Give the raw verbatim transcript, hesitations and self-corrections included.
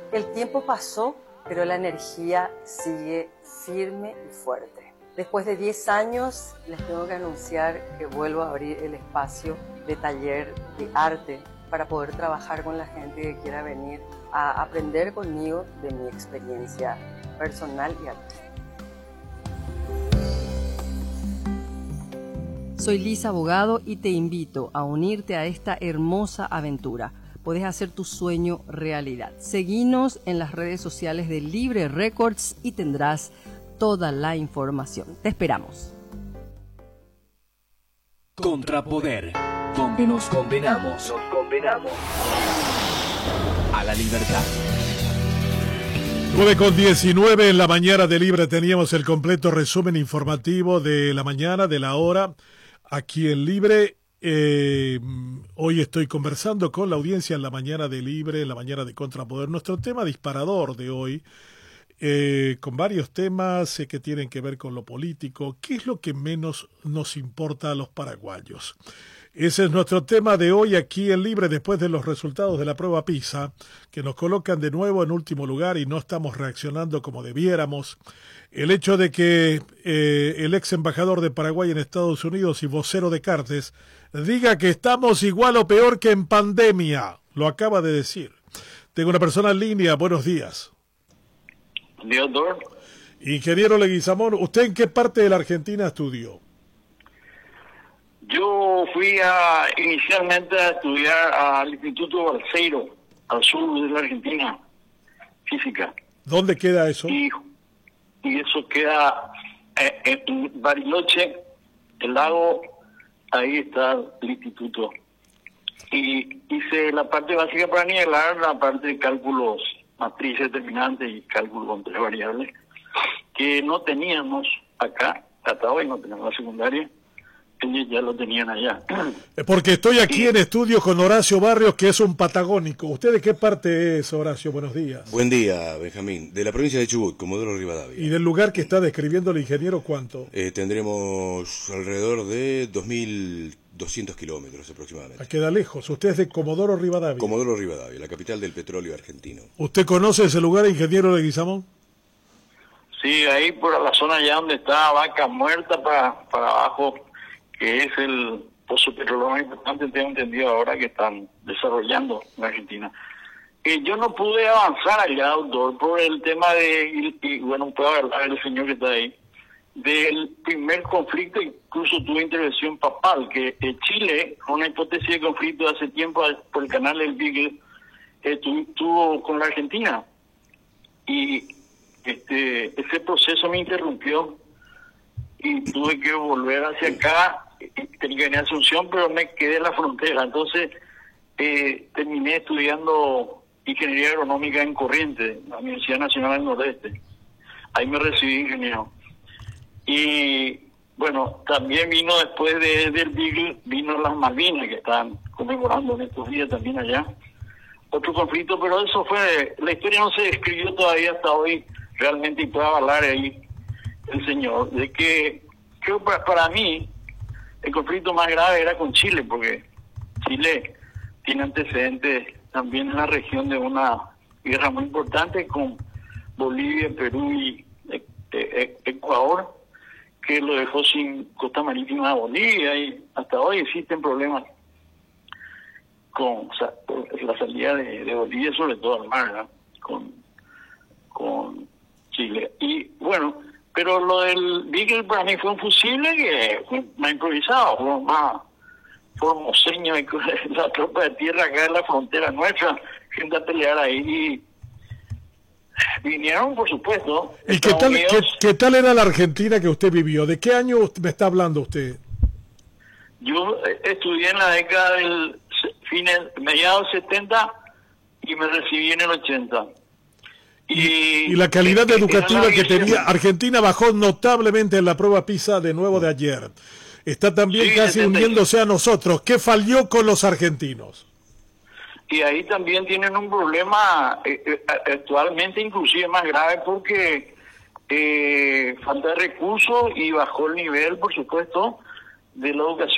El tiempo pasó, pero la energía sigue firme y fuerte. Después de diez años, les tengo que anunciar que vuelvo a abrir el espacio de taller de arte para poder trabajar con la gente que quiera venir a aprender conmigo de mi experiencia personal y artística. Soy Lisa Abogado y te invito a unirte a esta hermosa aventura. Podés hacer tu sueño realidad. Seguinos en las redes sociales de Libre Records y tendrás toda la información. Te esperamos. Contrapoder, donde nos condenamos, nos condenamos a la libertad. nueve con diecinueve en la mañana de Libre teníamos el completo resumen informativo de la mañana, de la hora, aquí en Libre. Eh, hoy estoy conversando con la audiencia en la mañana de Libre, en la mañana de Contrapoder. Nuestro tema disparador de hoy, eh, con varios temas eh, que tienen que ver con lo político. ¿Qué es lo que menos nos importa a los paraguayos? Ese es nuestro tema de hoy aquí en Libre, después de los resultados de la prueba PISA, que nos colocan de nuevo en último lugar y no estamos reaccionando como debiéramos. El hecho de que eh, el ex embajador de Paraguay en Estados Unidos y vocero de Cartes diga que estamos igual o peor que en pandemia, lo acaba de decir. Tengo una persona en línea, buenos días. Dios, doctor. Ingeniero Leguizamón, ¿usted en qué parte de la Argentina estudió? Yo fui a, inicialmente a estudiar al Instituto Balseiro, al sur de la Argentina, física. ¿Dónde queda eso? Y, y eso queda eh, en Bariloche, el lago, ahí está el instituto. Y hice la parte básica para nivelar, la parte de cálculos, matrices determinantes y cálculos con tres variables, que no teníamos acá, hasta hoy no tenemos la secundaria. Ellos ya lo tenían allá. Porque estoy aquí en estudio con Horacio Barrios, que es un patagónico. ¿Usted de qué parte es, Horacio? Buenos días. Buen día, Benjamín. De la provincia de Chubut, Comodoro Rivadavia. ¿Y del lugar que está describiendo el ingeniero cuánto? Eh, tendremos alrededor de dos mil doscientos kilómetros aproximadamente. Queda lejos. Usted es de Comodoro Rivadavia. Comodoro Rivadavia, la capital del petróleo argentino. ¿Usted conoce ese lugar, ingeniero Leguizamón? Sí, ahí por la zona allá donde está Vaca Muerta para, para abajo, que es el pozo petrolero más importante, tengo entendido ahora que están desarrollando en Argentina. Eh, yo no pude avanzar allá, doctor, por el tema de, y, y bueno, puedo hablar el señor que está ahí, del primer conflicto, incluso tuvo intervención papal, que eh, Chile, una hipótesis de conflicto de hace tiempo por el canal del Beagle, eh, tu, tuvo con la Argentina. Y este ese proceso me interrumpió y tuve que volver hacia acá. Tenía que venir a Asunción, pero me quedé en la frontera. Entonces, eh, terminé estudiando Ingeniería Agronómica en Corrientes, la Universidad Nacional del Nordeste. Ahí me recibí ingeniero. Y, bueno, también vino después de, del Beagle, vino las Malvinas, que están conmemorando en estos días también allá. Otro conflicto, pero eso fue, la historia no se escribió todavía hasta hoy, realmente, y puede hablar ahí el señor, de que, creo que para, para mí, el conflicto más grave era con Chile, porque Chile tiene antecedentes también en la región de una guerra muy importante con Bolivia, Perú y e- e- Ecuador, que lo dejó sin costa marítima de Bolivia, y hasta hoy existen problemas con o sea, la salida de, de Bolivia, sobre todo al mar, ¿verdad? con con Chile. Y bueno, pero lo del Beagle para mí fue un fusible que fue más improvisado, fue más formoseño, y la tropa de tierra acá en la frontera nuestra, gente a pelear ahí. Y vinieron, por supuesto. ¿Y qué tal, qué, qué tal era la Argentina que usted vivió? ¿De qué año me está hablando usted? Yo estudié en la década del fines, mediados setenta y me recibí en el ochenta. Y, y la calidad educativa que tenía Argentina bajó notablemente en la prueba PISA de nuevo de ayer. Está también sí, casi setenta y seis uniéndose a nosotros. ¿Qué falló con los argentinos? Y ahí también tienen un problema eh, actualmente inclusive más grave porque eh, falta de recursos y bajó el nivel, por supuesto, de la educación